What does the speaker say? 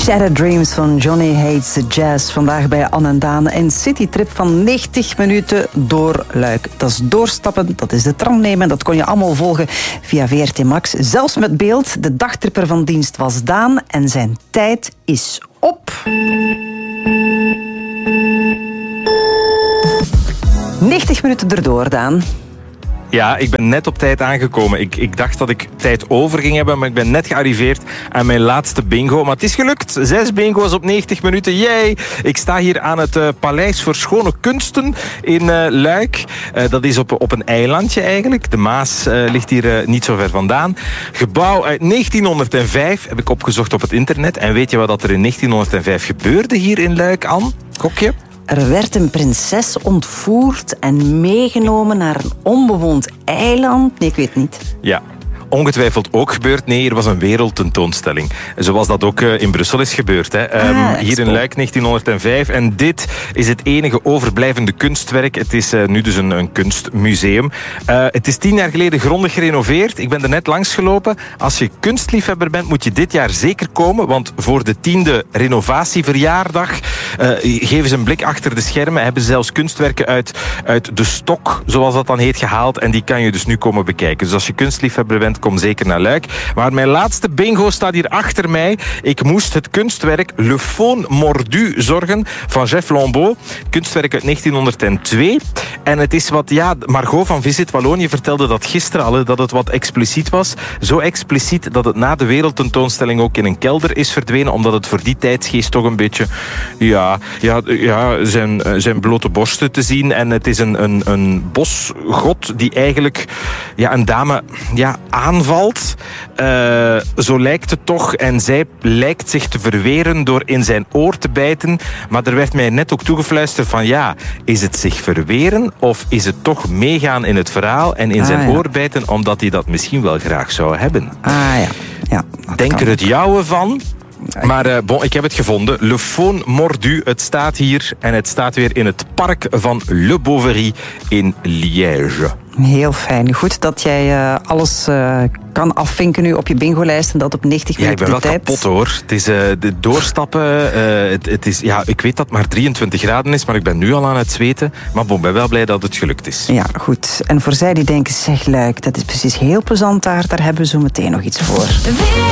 Shattered Dreams van Johnny Hates the Jazz. Vandaag bij Anne en Daan. Een citytrip van 90 minuten door Luik. Dat is doorstappen, dat is de tram nemen. Dat kon je allemaal volgen via VRT Max. Zelfs met beeld. De dagtripper van dienst was Daan. En zijn tijd is op. 90 minuten erdoor, Daan. Ja, ik ben net op tijd aangekomen. Ik dacht dat ik tijd over ging hebben, maar ik ben net gearriveerd aan mijn laatste bingo. Maar het is gelukt. 6 bingo's op 90 minuten. Yay! Ik sta hier aan het Paleis voor Schone Kunsten in Luik. Dat is op een eilandje eigenlijk. De Maas ligt hier niet zo ver vandaan. Gebouw uit 1905 heb ik opgezocht op het internet. En weet je wat er in 1905 gebeurde hier in Luik, Anne? Kokje? Er werd een prinses ontvoerd en meegenomen naar een onbewoond eiland. Nee, ik weet niet. Ja. Ongetwijfeld ook gebeurd. Nee, er was een wereldtentoonstelling. Zoals dat ook in Brussel is gebeurd. Hè. Hier in Luik 1905. En dit is het enige overblijvende kunstwerk. Het is nu dus een kunstmuseum. Het is 10 jaar geleden grondig gerenoveerd. Ik ben er net langs gelopen. Als je kunstliefhebber bent, moet je dit jaar zeker komen. Want voor de 10e renovatieverjaardag geven ze een blik achter de schermen. Hebben ze zelfs kunstwerken uit de stok, zoals dat dan heet, gehaald. En die kan je dus nu komen bekijken. Dus als je kunstliefhebber bent, kom zeker naar Luik. Maar mijn laatste bingo staat hier achter mij. Ik moest het kunstwerk Le Faune Mordu zorgen van Jeff Lambeau. Kunstwerk uit 1902. En het is wat, ja, Margot van Visit Wallonië vertelde dat gisteren al, dat het wat expliciet was. Zo expliciet dat het na de wereldtentoonstelling ook in een kelder is verdwenen, omdat het voor die tijdsgeest toch een beetje, zijn blote borsten te zien. En het is een bosgod die eigenlijk een dame aanvalt. Zo lijkt het toch. En zij lijkt zich te verweren door in zijn oor te bijten. Maar er werd mij net ook toegefluisterd van is het zich verweren of is het toch meegaan in het verhaal en in zijn oor bijten omdat hij dat misschien wel graag zou hebben? Denk er het jouwe van. Maar ik heb het gevonden. Le Faune Mordu. Het staat hier en het staat weer in het park van Le Bouverie in Liège. Heel fijn. Goed dat jij alles kan afvinken nu op je bingolijst en dat op 90 minuten de tijd. Ja, ik ben wel kapot hoor. Het is de doorstappen. Het is, ik weet dat het maar 23 graden is, maar ik ben nu al aan het zweten. Maar ik ben wel blij dat het gelukt is. Ja, goed. En voor zij die denken, zeg Luik, dat is precies heel plezant daar hebben we zo meteen nog iets voor.